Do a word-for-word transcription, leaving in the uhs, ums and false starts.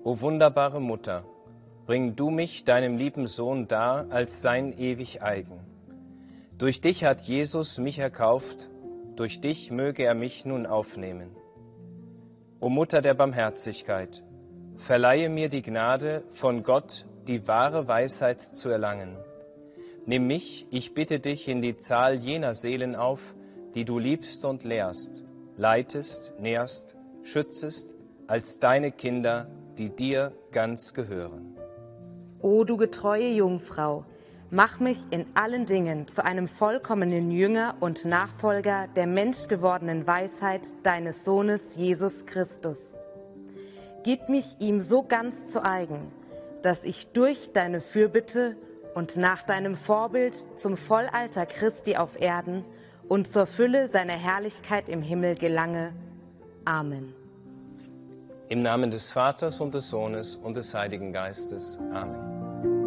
O wunderbare Mutter, bring du mich deinem lieben Sohn dar als sein ewig eigen. Durch dich hat Jesus mich erkauft, durch dich möge er mich nun aufnehmen. O Mutter der Barmherzigkeit, verleihe mir die Gnade, von Gott die wahre Weisheit zu erlangen. Nimm mich, ich bitte dich, in die Zahl jener Seelen auf, die du liebst und lehrst, leitest, nährst, schützest, als deine Kinder, die dir ganz gehören. O du getreue Jungfrau, mach mich in allen Dingen zu einem vollkommenen Jünger und Nachfolger der menschgewordenen Weisheit deines Sohnes Jesus Christus. Gib mich ihm so ganz zu eigen, dass ich durch deine Fürbitte und nach deinem Vorbild zum Vollalter Christi auf Erden und zur Fülle seiner Herrlichkeit im Himmel gelange. Amen. Im Namen des Vaters und des Sohnes und des Heiligen Geistes. Amen.